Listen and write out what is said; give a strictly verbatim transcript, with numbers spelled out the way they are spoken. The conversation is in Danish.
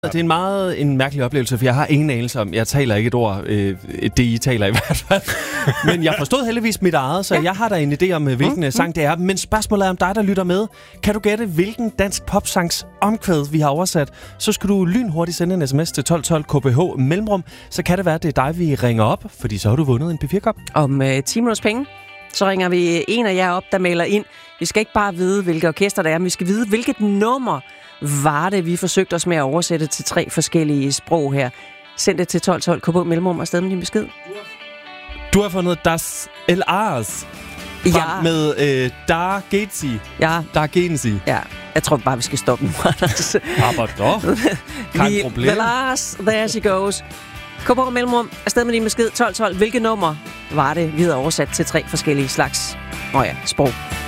Det er en meget en mærkelig oplevelse, for jeg har ingen anelse om, jeg taler ikke et ord, øh, det I taler i hvert fald. Men jeg forstod heldigvis mit eget, så ja. jeg har da en idé om, hvilken mm, sang det er. Men spørgsmålet er om dig, der lytter med. Kan du gætte, hvilken dansk popsangs omkvæd vi har oversat? Så skal du lynhurtigt sende en sms til tolv tolv K B H mellemrum. Så kan det være, det er dig, vi ringer op, fordi så har du vundet en P fire kop. Om øh, ti minutters penge, så ringer vi en af jer op, der melder ind. Vi skal ikke bare vide, hvilke orkester det er, men vi skal vide, hvilket nummer var det, vi forsøgte os med at oversætte til tre forskellige sprog her. Send det til tolv tolv K B H mellemrum og sted med din besked. Du har fundet Das El Ars ja. med øh, Da Getzi. Ja. Da Gensi. Ja, jeg tror bare, vi skal stoppe nu. Aber doch. Kein Problem. The Lars, there she goes. K B H mellemrum afsted med din besked tolv tolv. Hvilket nummer var det, vi havde oversat til tre forskellige slags, nå ja, sprog?